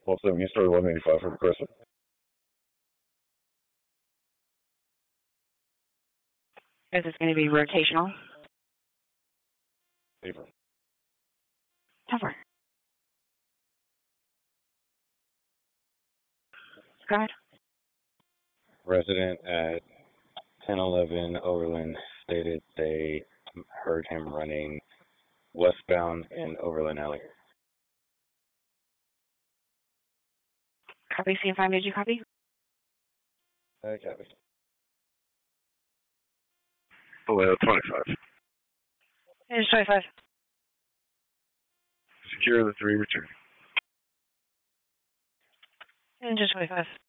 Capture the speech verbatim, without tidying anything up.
Well, seven, you started one eighty-five from Crescent. Is this going to be rotational? Paper. Cover. Go ahead. Resident at ten eleven Overland stated they heard him running westbound in Overland Alley. Copy. C N five, did you copy? I copy. Below twenty-five. It's twenty-five. Secure the three return. Engine twenty-five.